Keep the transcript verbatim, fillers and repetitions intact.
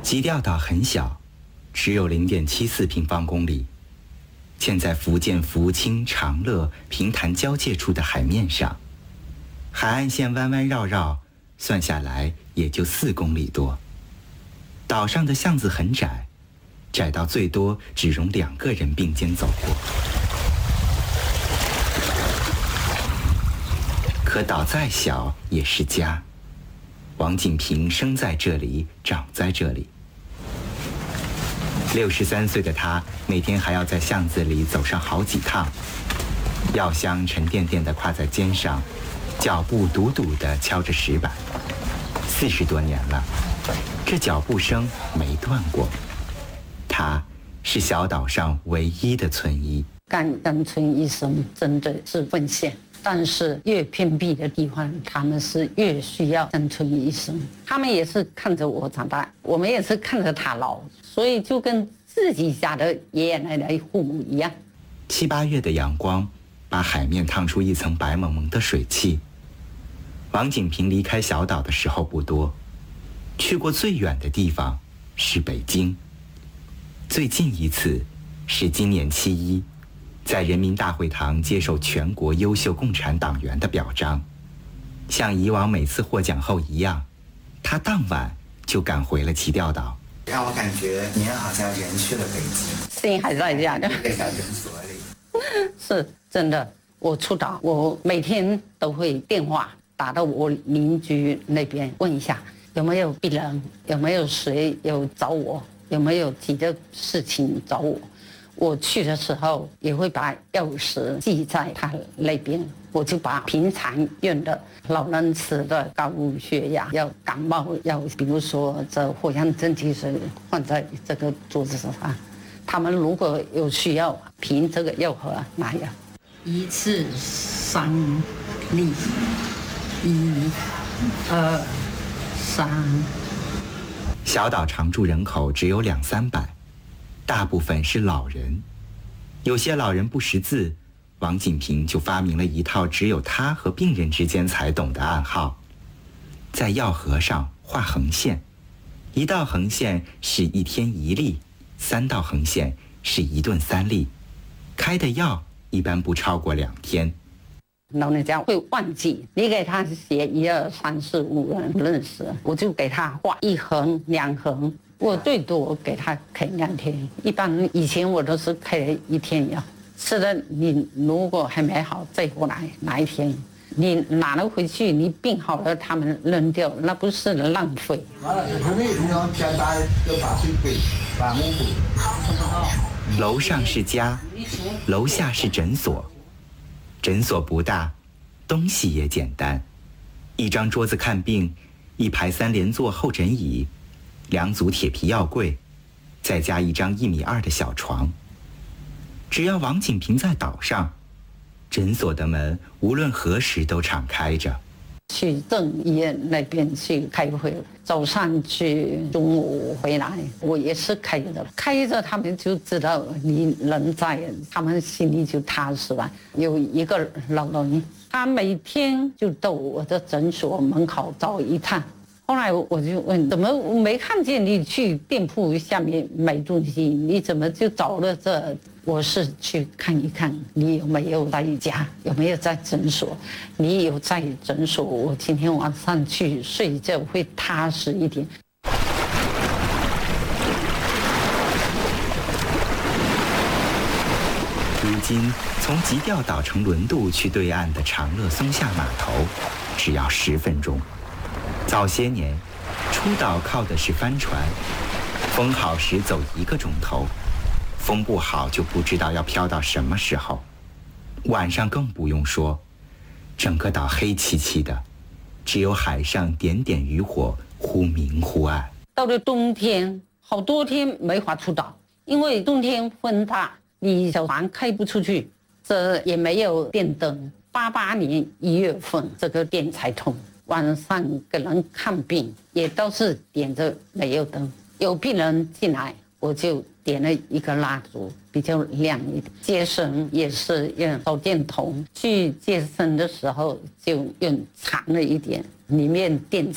基调岛很小，只有零点七四平方公里，建在福建福清长乐平潭交界处的海面上，海岸线弯弯绕绕，算下来也就四公里多。岛上的巷子很窄，窄到最多只容两个人并肩走过。可岛再小也是家，王锦平生在这里，长在这里。六十三岁的他，每天还要在巷子里走上好几趟，药香沉甸甸地挎在肩上，脚步笃笃地敲着石板。四十多年了，这脚步声没断过。他是小岛上唯一的村医。 感恩村医生真的是奉献，但是越偏僻的地方，他们是越需要乡村医生。他们也是看着我长大，我们也是看着他老，所以就跟自己家的爷爷奶奶、父母一样。 七八月的阳光把海面烫出一层白蒙蒙的水汽。王锦平离开小岛的时候不多，去过最远的地方是北京。最近一次是今年七一，在人民大会堂接受全国优秀共产党员的表彰。像以往每次获奖后一样，他当晚就赶回了基调岛。让我感觉您好像人去了北京， 心还在家的。 在小诊所里。 是真的，我出岛，我每天都会电话打到我邻居那边问一下有没有病人，有没有谁有找我，有没有急的事情找我。我去的时候也会把钥匙记在他那边，我就把平常用的老人吃的高血压、要感冒药，比如说这藿香正气水放在这个桌子上，他们如果有需要，凭这个药盒拿药。一次三粒，一、二、三。 小岛常住人口只有两三百。大部分是老人，有些老人不识字，王锦平就发明了一套只有他和病人之间才懂的暗号，在药盒上画横线，一道横线是一天一粒，三道横线是一顿三粒，开的药一般不超过两天。 老人家会忘记，你给他写一二三四五人不认识，我就给他画一横两横。我最多给他开两天，一般以前我都是开一天药。吃的你如果还没好，再过来拿一天。你拿了回去，你病好了，他们扔掉，那不是浪费。 楼上是家，楼下是诊所。诊所不大，东西也简单，一张桌子看病，一排三连座候诊椅。两组铁皮药柜，再加一张一米二的小床。只要王锦平在岛上，诊所的门无论何时都敞开着。 去镇医院那边去开会，早上去，中午回来，我也是开着，开着他们就知道你人在，他们心里就踏实了。有一个老人，他每天就到我的诊所门口走一趟。后来我就问，怎么没看见你去店铺下面买东西？你怎么就走了这？我是去看一看你有没有在家，有没有在诊所。你有在诊所，我今天晚上去睡觉会踏实一点。 如今从基调岛乘轮渡去对岸的长乐松下码头，只要十分钟。早些年，出岛靠的是帆船，风好时走一个钟头，风不好就不知道要飘到什么时候。晚上更不用说，整个岛黑漆漆的，只有海上点点渔火忽明忽暗。 到了冬天，好多天没法出岛，因为冬天风大，你小船开不出去，这也没有电灯。八八年一月份，这个电才通。晚上给人看病也都是点着煤油灯，有病人进来我就点了一个蜡烛，比较亮一点。接生也是用手电筒，去接生的时候就用长了一点，里面电